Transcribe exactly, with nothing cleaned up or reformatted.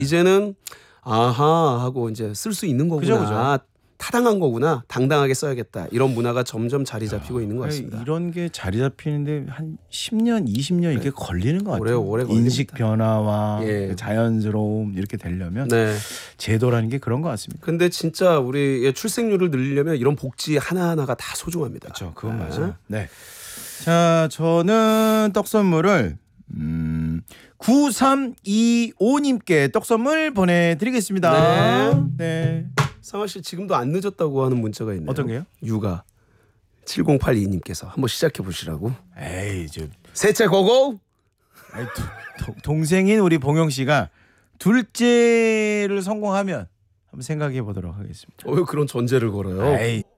이제는 아하 하고 이제 쓸 수 있는 거구나. 그죠, 그죠. 타당한 거구나. 당당하게 써야겠다. 이런 문화가 점점 자리 잡히고 있는 것 같습니다. 이런 게 자리 잡히는데 한 십 년, 이십 년 이렇게 네. 걸리는 것 오래, 같아요. 오래 인식 걸립니다. 변화와 예. 그 자연스러움 이렇게 되려면 네. 제도라는 게 그런 것 같습니다. 근데 진짜 우리의 출생률을 늘리려면 이런 복지 하나하나가 다 소중합니다. 그렇죠. 그건 네. 맞아요. 네. 자, 저는 떡 선물을 음, 구삼이오님께 떡 선물 보내드리겠습니다. 네. 네. 상화 씨 지금도 안 늦었다고 하는 문자가 있네요. 어떤 게요? 육아 칠공팔이님께서 한번 시작해 보시라고. 에이, 저 셋째 고고. 아이, 도, 도, 동생인 우리 봉영 씨가 둘째를 성공하면 한번 생각해 보도록 하겠습니다. 어 그런 전제를 걸어요. 에이.